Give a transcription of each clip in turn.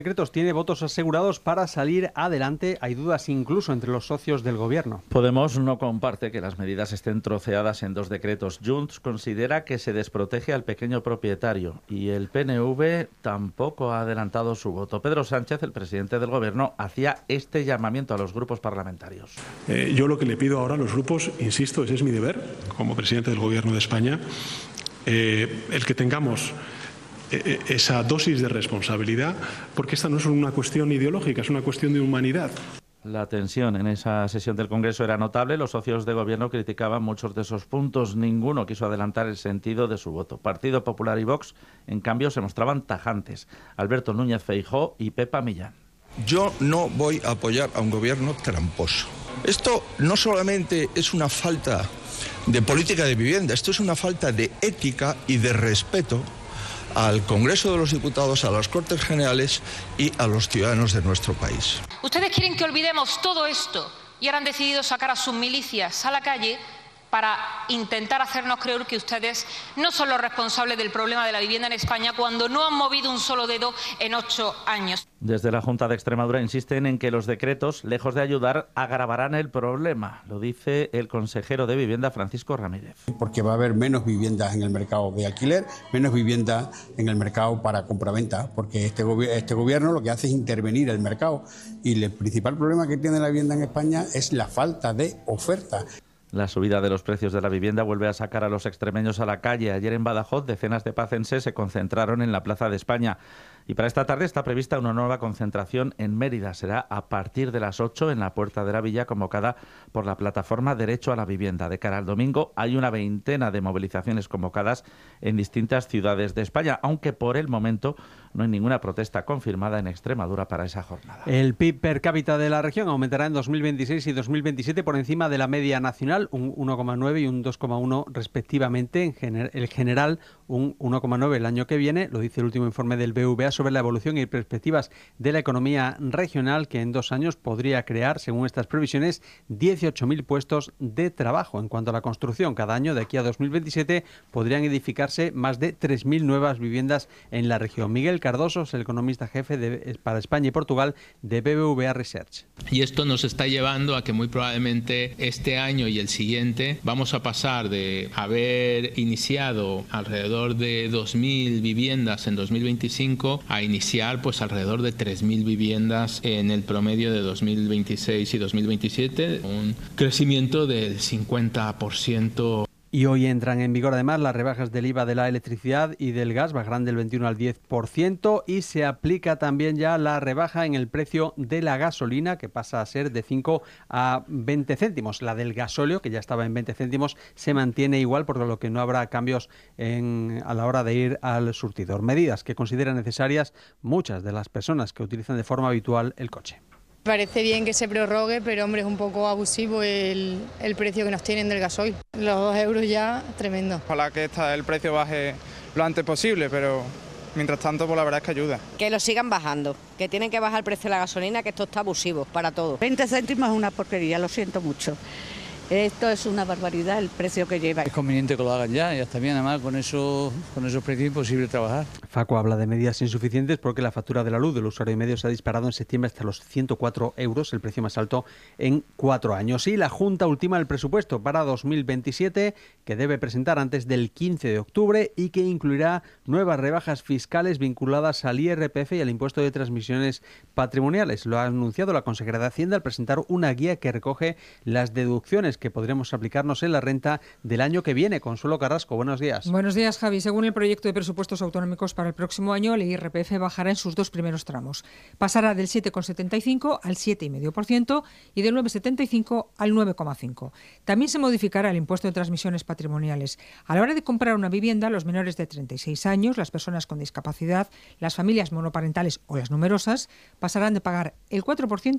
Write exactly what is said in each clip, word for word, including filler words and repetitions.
Decretos tiene votos asegurados para salir adelante. Hay dudas incluso entre los socios del gobierno. Podemos no comparte que las medidas estén troceadas en dos decretos. Junts considera que se desprotege al pequeño propietario y el P N V tampoco ha adelantado su voto. Pedro Sánchez, el presidente del gobierno, hacía este llamamiento a los grupos parlamentarios. Eh, yo lo que le pido ahora a los grupos, insisto, ese es mi deber como presidente del gobierno de España, eh, el que tengamos esa dosis de responsabilidad, porque esta no es una cuestión ideológica, es una cuestión de humanidad. La tensión en esa sesión del Congreso era notable. Los socios de gobierno criticaban muchos de esos puntos. Ninguno quiso adelantar el sentido de su voto. Partido Popular y Vox, en cambio, se mostraban tajantes. Alberto Núñez Feijóo y Pepa Millán. Yo no voy a apoyar a un gobierno tramposo. Esto no solamente es una falta de política de vivienda, esto es una falta de ética y de respeto al Congreso de los Diputados, a las Cortes Generales y a los ciudadanos de nuestro país. Ustedes quieren que olvidemos todo esto y ahora han decidido sacar a sus milicias a la calle para intentar hacernos creer que ustedes no son los responsables del problema de la vivienda en España cuando no han movido un solo dedo en ocho años. Desde la Junta de Extremadura insisten en que los decretos, lejos de ayudar, agravarán el problema. Lo dice el consejero de Vivienda, Francisco Ramírez. Porque va a haber menos viviendas en el mercado de alquiler, menos viviendas en el mercado para compraventa, porque este, gobi- este gobierno lo que hace es intervenir el mercado y el principal problema que tiene la vivienda en España es la falta de oferta. La subida de los precios de la vivienda vuelve a sacar a los extremeños a la calle. Ayer en Badajoz, decenas de pacenses se concentraron en la Plaza de España. Y para esta tarde está prevista una nueva concentración en Mérida. Será a partir de las ocho en la Puerta de la Villa, convocada por la plataforma Derecho a la Vivienda. De cara al domingo hay una veintena de movilizaciones convocadas en distintas ciudades de España, aunque por el momento no hay ninguna protesta confirmada en Extremadura para esa jornada. El P I B per cápita de la región aumentará en dos mil veintiséis y dos mil veintisiete por encima de la media nacional, un uno coma nueve y un dos coma uno respectivamente. En gener- el general, un uno coma nueve el año que viene, lo dice el último informe del B V A sobre la evolución y perspectivas de la economía regional, que en dos años podría crear, según estas previsiones, dieciocho mil puestos de trabajo. En cuanto a la construcción, cada año de aquí a dos mil veintisiete podrían edificarse más de tres mil nuevas viviendas en la región. Miguel Cardoso es el economista jefe de, para España y Portugal de B B V A Research. Y esto nos está llevando a que muy probablemente este año y el siguiente vamos a pasar de haber iniciado alrededor de dos mil viviendas en dos mil veinticinco a iniciar pues alrededor de tres mil viviendas en el promedio de dos mil veintiséis y dos mil veintisiete, un crecimiento del cincuenta por ciento. Y hoy entran en vigor además las rebajas del I V A de la electricidad y del gas, bajarán del veintiuno al diez por ciento, y se aplica también ya la rebaja en el precio de la gasolina, que pasa a ser de cinco a veinte céntimos. La del gasóleo, que ya estaba en veinte céntimos, se mantiene igual, por lo que no habrá cambios en, a la hora de ir al surtidor. Medidas que consideran necesarias muchas de las personas que utilizan de forma habitual el coche. Parece bien que se prorrogue, pero hombre, es un poco abusivo el, el precio que nos tienen del gasoil. Los dos euros ya, tremendo. Ojalá que esta, el precio baje lo antes posible, pero mientras tanto, pues la verdad es que ayuda. Que lo sigan bajando, que tienen que bajar el precio de la gasolina, que esto está abusivo para todos. veinte céntimos es una porquería, lo siento mucho. Esto es una barbaridad el precio que lleva. Es conveniente que lo hagan ya, ya está bien, además con, eso, con esos precios es imposible trabajar. Facu habla de medidas insuficientes porque la factura de la luz del usuario medio se ha disparado en septiembre hasta los ciento cuatro euros, el precio más alto en cuatro años. Y la Junta ultima el presupuesto para dos mil veintisiete, que debe presentar antes del quince de octubre y que incluirá nuevas rebajas fiscales vinculadas al I R P F y al impuesto de transmisiones patrimoniales. Lo ha anunciado la consejera de Hacienda al presentar una guía que recoge las deducciones que podremos aplicarnos en la renta del año que viene. Consuelo Carrasco, buenos días. Buenos días, Javi. Según el proyecto de presupuestos autonómicos para el próximo año, el I R P F bajará en sus dos primeros tramos. Pasará del siete coma setenta y cinco al siete coma cinco por ciento y del nueve coma setenta y cinco al nueve coma cinco. También se modificará el impuesto de transmisiones patrimoniales. A la hora de comprar una vivienda, los menores de treinta y seis años, las personas con discapacidad, las familias monoparentales o las numerosas pasarán de pagar el cuatro por ciento al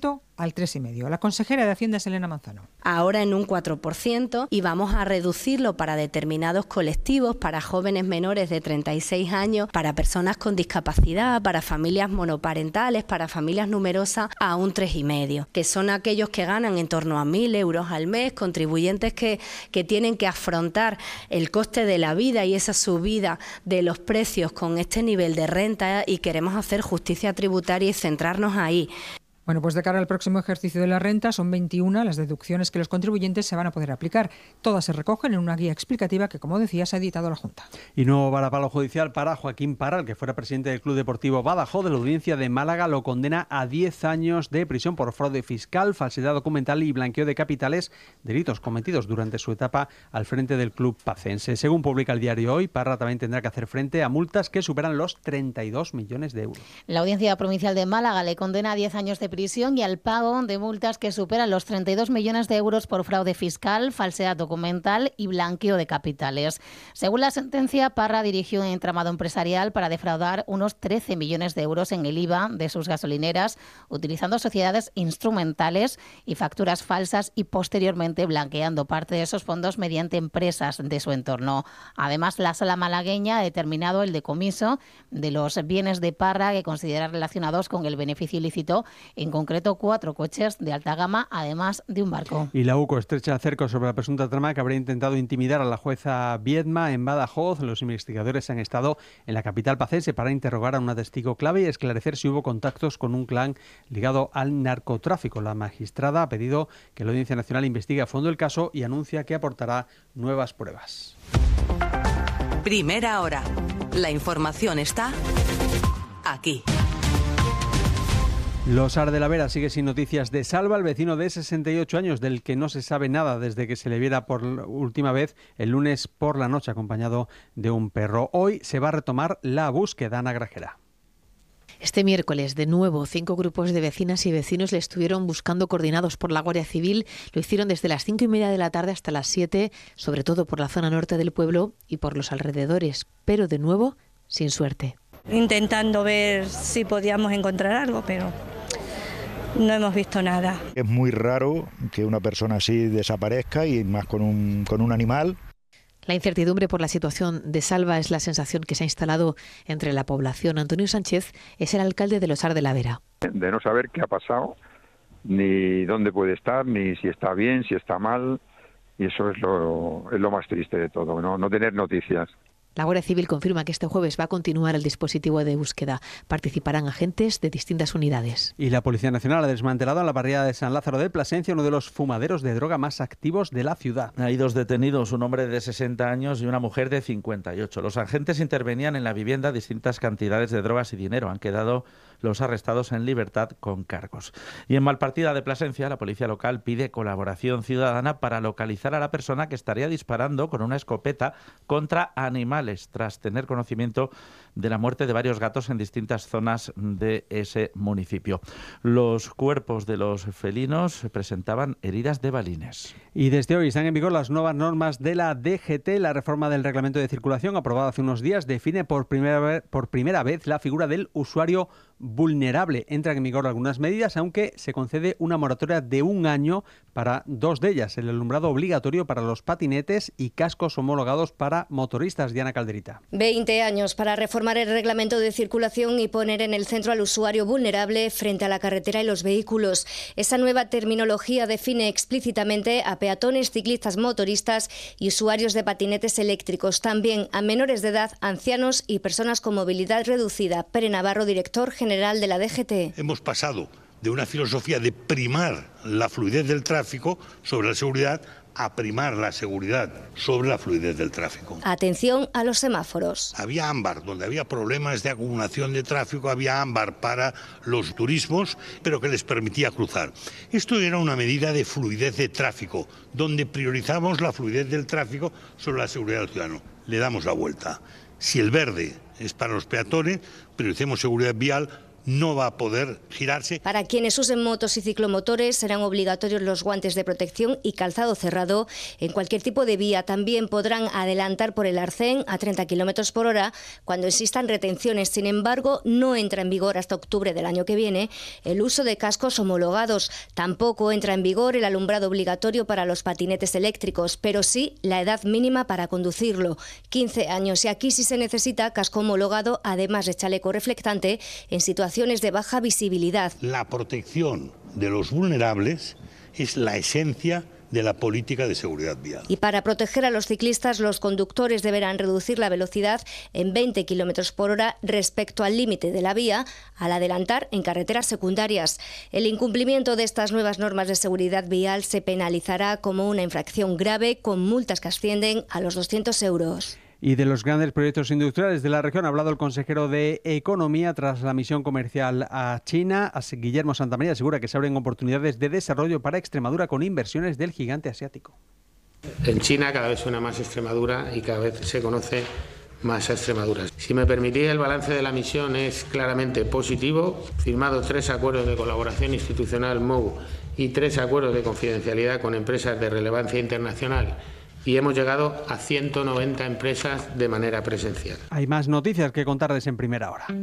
al tres coma cinco por ciento. La consejera de Hacienda es Elena Manzano. Ahora en un cuatro por ciento y vamos a reducirlo para determinados colectivos, para jóvenes menores de treinta y seis años, para personas con discapacidad, para familias monoparentales, para familias numerosas, a un tres coma cinco por ciento, que son aquellos que ganan en torno a mil euros al mes, contribuyentes que, que tienen que afrontar el coste de la vida y esa subida de los precios con este nivel de renta, y queremos hacer justicia tributaria y centrarnos ahí. Bueno, pues de cara al próximo ejercicio de la renta son veintiuna las deducciones que los contribuyentes se van a poder aplicar. Todas se recogen en una guía explicativa que, como decía, se ha editado la Junta. Y nuevo varapalo judicial para Joaquín Parra, el que fuera presidente del Club Deportivo Badajoz. De la Audiencia de Málaga lo condena a diez años de prisión por fraude fiscal, falsedad documental y blanqueo de capitales, delitos cometidos durante su etapa al frente del club pacense. Según publica el diario Hoy, Parra también tendrá que hacer frente a multas que superan los treinta y dos millones de euros. La Audiencia Provincial de Málaga le condena a diez años de prisión y al pago de multas que superan los treinta y dos millones de euros por fraude fiscal, falsedad documental y blanqueo de capitales. Según la sentencia, Parra dirigió un entramado empresarial para defraudar unos trece millones de euros en el I V A de sus gasolineras, utilizando sociedades instrumentales y facturas falsas y posteriormente blanqueando parte de esos fondos mediante empresas de su entorno. Además, la Sala malagueña ha determinado el decomiso de los bienes de Parra que considera relacionados con el beneficio ilícito, en concreto cuatro coches de alta gama, además de un barco. Y la UCO estrecha el cerco sobre la presunta trama que habría intentado intimidar a la jueza Viedma en Badajoz. Los investigadores han estado en la capital pacense para interrogar a una testigo clave y esclarecer si hubo contactos con un clan ligado al narcotráfico. La magistrada ha pedido que la Audiencia Nacional investigue a fondo el caso y anuncia que aportará nuevas pruebas. Primera hora. La información está aquí. Losar de la Vera sigue sin noticias de Salva, el vecino de sesenta y ocho años del que no se sabe nada desde que se le viera por última vez el lunes por la noche acompañado de un perro. Hoy se va a retomar la búsqueda. Ana Grajera. Este miércoles, de nuevo, cinco grupos de vecinas y vecinos le estuvieron buscando coordinados por la Guardia Civil. Lo hicieron desde las cinco y media de la tarde hasta las siete, sobre todo por la zona norte del pueblo y por los alrededores, pero de nuevo, sin suerte. Intentando ver si podíamos encontrar algo, pero no hemos visto nada. Es muy raro que una persona así desaparezca y más con un, con un animal. La incertidumbre por la situación de Salva es la sensación que se ha instalado entre la población. Antonio Sánchez es el alcalde de Losar de la Vera. De no saber qué ha pasado, ni dónde puede estar, ni si está bien, si está mal, y eso es lo, es lo más triste de todo, ¿no? No tener noticias. La Guardia Civil confirma que este jueves va a continuar el dispositivo de búsqueda. Participarán agentes de distintas unidades. Y la Policía Nacional ha desmantelado en la barriada de San Lázaro de Plasencia uno de los fumaderos de droga más activos de la ciudad. Hay dos detenidos, un hombre de sesenta años y una mujer de cincuenta y ocho. Los agentes intervenían en la vivienda distintas cantidades de drogas y dinero. Han quedado los arrestados en libertad con cargos. Y en Malpartida de Plasencia, la policía local pide colaboración ciudadana para localizar a la persona que estaría disparando con una escopeta contra animales, tras tener conocimiento de la muerte de varios gatos en distintas zonas de ese municipio. Los cuerpos de los felinos presentaban heridas de balines. Y desde hoy están en vigor las nuevas normas de la D G T. La reforma del reglamento de circulación, aprobada hace unos días, define por primera vez, por primera vez la figura del usuario vulnerable. Entran en vigor algunas medidas, aunque se concede una moratoria de un año para dos de ellas: el alumbrado obligatorio para los patinetes y cascos homologados para motoristas. Diana Calderita. veinte años para reformar el reglamento de circulación y poner en el centro al usuario vulnerable frente a la carretera y los vehículos. Esa nueva terminología define explícitamente a peatones, ciclistas, motoristas y usuarios de patinetes eléctricos, también a menores de edad, ancianos y personas con movilidad reducida. Pere Navarro, director general de la D G T. Hemos pasado de una filosofía de primar la fluidez del tráfico sobre la seguridad a primar la seguridad sobre la fluidez del tráfico. Atención a los semáforos. Había ámbar, donde había problemas de acumulación de tráfico, había ámbar para los turismos, pero que les permitía cruzar. Esto era una medida de fluidez de tráfico, donde priorizamos la fluidez del tráfico sobre la seguridad del ciudadano. Le damos la vuelta. Si el verde es para los peatones, prioricemos seguridad vial, no va a poder girarse. Para quienes usen motos y ciclomotores serán obligatorios los guantes de protección y calzado cerrado en cualquier tipo de vía. También podrán adelantar por el arcén a treinta kilómetros por hora cuando existan retenciones. Sin embargo, no entra en vigor hasta octubre del año que viene el uso de cascos homologados. Tampoco entra en vigor el alumbrado obligatorio para los patinetes eléctricos, pero sí la edad mínima para conducirlo, quince años. Y aquí sí se necesita casco homologado, además de chaleco reflectante en situaciones de baja visibilidad. La protección de los vulnerables es la esencia de la política de seguridad vial. Y para proteger a los ciclistas, los conductores deberán reducir la velocidad en veinte kilómetros por hora respecto al límite de la vía al adelantar en carreteras secundarias. El incumplimiento de estas nuevas normas de seguridad vial se penalizará como una infracción grave con multas que ascienden a los doscientos euros. Y de los grandes proyectos industriales de la región ha hablado el consejero de Economía tras la misión comercial a China. Guillermo Santamaría asegura que se abren oportunidades de desarrollo para Extremadura con inversiones del gigante asiático. En China cada vez suena más Extremadura y cada vez se conoce más a Extremadura. Si me permitís, el balance de la misión es claramente positivo. Firmados tres acuerdos de colaboración institucional M O U y tres acuerdos de confidencialidad con empresas de relevancia internacional. Y hemos llegado a ciento noventa empresas de manera presencial. Hay más noticias que contarles en primera hora.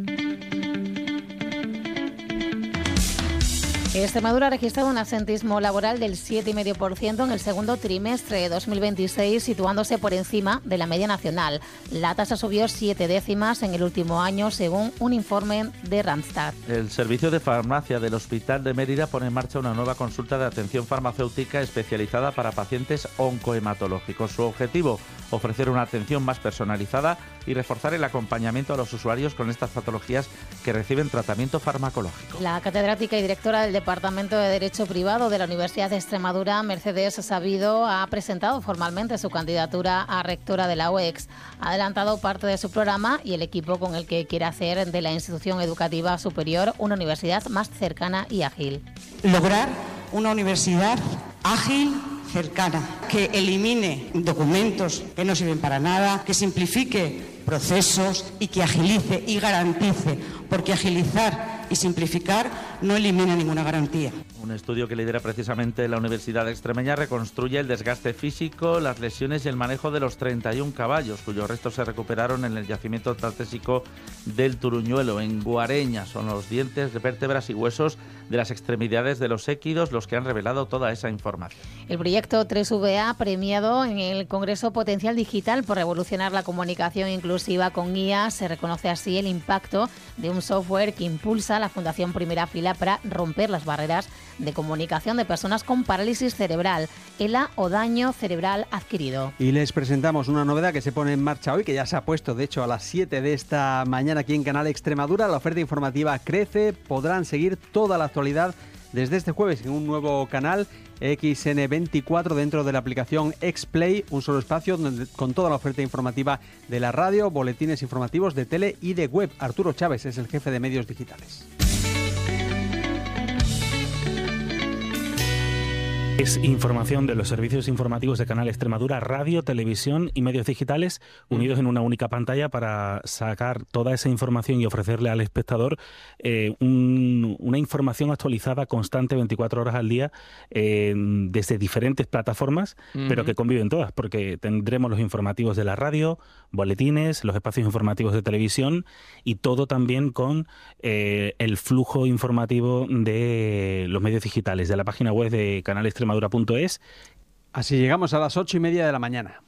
Extremadura ha registrado un absentismo laboral del siete coma cinco por ciento en el segundo trimestre de dos mil veintiséis, situándose por encima de la media nacional. La tasa subió siete décimas en el último año, según un informe de Randstad. El servicio de farmacia del Hospital de Mérida pone en marcha una nueva consulta de atención farmacéutica especializada para pacientes oncohematológicos. Su objetivo, ofrecer una atención más personalizada y reforzar el acompañamiento a los usuarios con estas patologías que reciben tratamiento farmacológico. La catedrática y directora del Departamento de Derecho Privado de la Universidad de Extremadura, Mercedes Sabido, ha presentado formalmente su candidatura a rectora de la U E X. Ha adelantado parte de su programa y el equipo con el que quiere hacer de la institución educativa superior una universidad más cercana y ágil. Lograr una universidad ágil, cercana, que elimine documentos que no sirven para nada, que simplifique procesos y que agilice y garantice, porque agilizar y simplificar no elimina ninguna garantía. Un estudio que lidera precisamente la Universidad Extremeña reconstruye el desgaste físico, las lesiones y el manejo de los treinta y un caballos, cuyos restos se recuperaron en el yacimiento tartésico del Turuñuelo, en Guareña. Son los dientes, vértebras y huesos de las extremidades de los équidos los que han revelado toda esa información. El proyecto tres V A, premiado en el Congreso Potencial Digital por revolucionar la comunicación inclusiva con I A, se reconoce así el impacto de un software que impulsa la Fundación Primera Fila para romper las barreras de comunicación de personas con parálisis cerebral, ELA o daño cerebral adquirido. Y les presentamos una novedad que se pone en marcha hoy, que ya se ha puesto, de hecho, a las siete de esta mañana aquí en Canal Extremadura. La oferta informativa crece, podrán seguir toda la actualidad desde este jueves en un nuevo canal, X N veinticuatro, dentro de la aplicación Xplay, un solo espacio donde, con toda la oferta informativa de la radio, boletines informativos de tele y de web. Arturo Chávez es el jefe de medios digitales. Es información de los servicios informativos de Canal Extremadura, radio, televisión y medios digitales unidos en una única pantalla para sacar toda esa información y ofrecerle al espectador eh, un, una información actualizada constante veinticuatro horas al día eh, desde diferentes plataformas, uh-huh. pero que conviven todas, porque tendremos los informativos de la radio, boletines, los espacios informativos de televisión y todo también con eh, el flujo informativo de los medios digitales, de la página web de Canal Extremadura. .es. Así llegamos a las ocho y media de la mañana.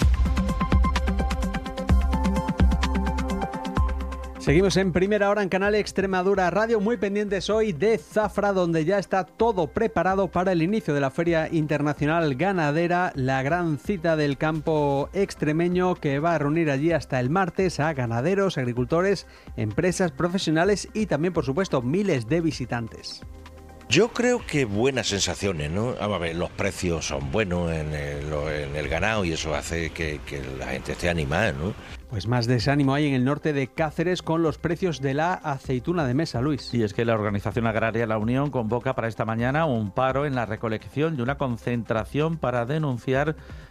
Seguimos en primera hora en Canal Extremadura Radio, muy pendientes hoy de Zafra, donde ya está todo preparado para el inicio de la Feria Internacional Ganadera, la gran cita del campo extremeño que va a reunir allí hasta el martes a ganaderos, agricultores, empresas, profesionales y también, por supuesto, miles de visitantes. Yo creo que buenas sensaciones, ¿no? Vamos a ver, los precios son buenos en el, en el ganado y eso hace que, que la gente esté animada, ¿no? Pues más desánimo hay en el norte de Cáceres con los precios de la aceituna de mesa, Luis. Y es que la Organización Agraria La Unión convoca para esta mañana un paro en la recolección y una concentración para denunciar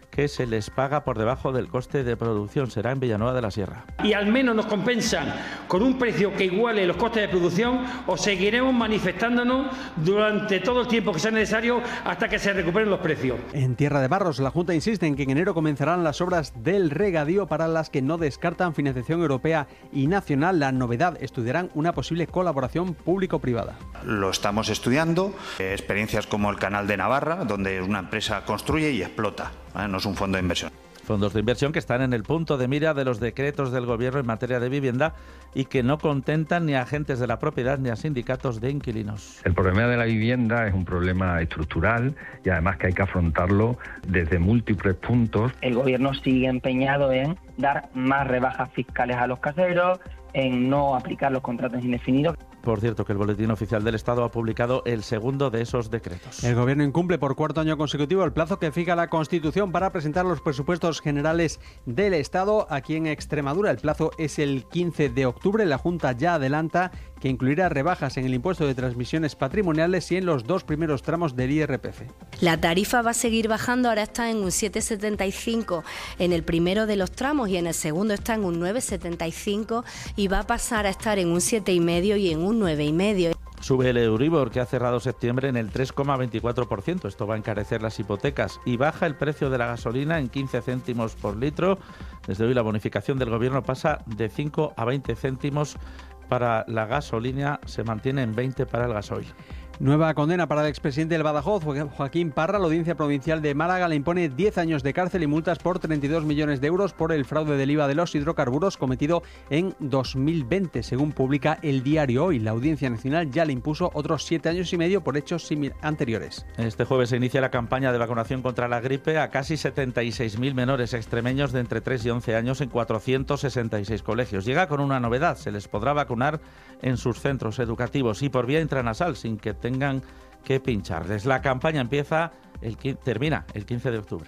que se les paga por debajo del coste de producción. Será en Villanueva de la Sierra. Y al menos nos compensan con un precio que iguale los costes de producción, o seguiremos manifestándonos durante todo el tiempo que sea necesario hasta que se recuperen los precios. En Tierra de Barros, la Junta insiste en que en enero comenzarán las obras del regadío, para las que no descartan financiación europea y nacional. La novedad: estudiarán una posible colaboración público-privada. Lo estamos estudiando. Eh, experiencias como el Canal de Navarra, donde una empresa construye y explota, ¿vale? No es un fondo de inversión. Fondos de inversión que están en el punto de mira de los decretos del Gobierno en materia de vivienda y que no contentan ni a agentes de la propiedad ni a sindicatos de inquilinos. El problema de la vivienda es un problema estructural y además que hay que afrontarlo desde múltiples puntos. El Gobierno sigue empeñado en dar más rebajas fiscales a los caseros, en no aplicar los contratos indefinidos. Por cierto, que el Boletín Oficial del Estado ha publicado el segundo de esos decretos. El Gobierno incumple por cuarto año consecutivo el plazo que fija la Constitución para presentar los presupuestos generales del Estado. Aquí en Extremadura el plazo es el quince de octubre. La Junta ya adelanta que incluirá rebajas en el impuesto de transmisiones patrimoniales y en los dos primeros tramos del I R P F. La tarifa va a seguir bajando, ahora está en un siete coma setenta y cinco en el primero de los tramos y en el segundo está en un nueve coma setenta y cinco y va a pasar a estar en un siete coma cinco y en un nueve coma cinco. Sube el Euribor, que ha cerrado septiembre en el tres coma veinticuatro por ciento. Esto va a encarecer las hipotecas. Y baja el precio de la gasolina en quince céntimos por litro. Desde hoy la bonificación del Gobierno pasa de cinco a veinte céntimos para la gasolina, se mantiene en veinte para el gasoil. Nueva condena para el expresidente del Badajoz, Joaquín Parra. La Audiencia Provincial de Málaga le impone diez años de cárcel y multas por treinta y dos millones de euros por el fraude del I V A de los hidrocarburos cometido en dos mil veinte, según publica el diario Hoy. La Audiencia Nacional ya le impuso otros siete años y medio por hechos anteriores. Este jueves se inicia la campaña de vacunación contra la gripe a casi setenta y seis mil menores extremeños de entre tres y once años en cuatrocientos sesenta y seis colegios. Llega con una novedad: se les podrá vacunar en sus centros educativos y por vía intranasal, sin que tengan que pincharles. La campaña empieza el, termina el quince de octubre.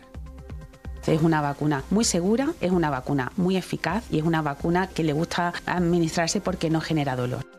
Es una vacuna muy segura, es una vacuna muy eficaz y es una vacuna que le gusta administrarse porque no genera dolor.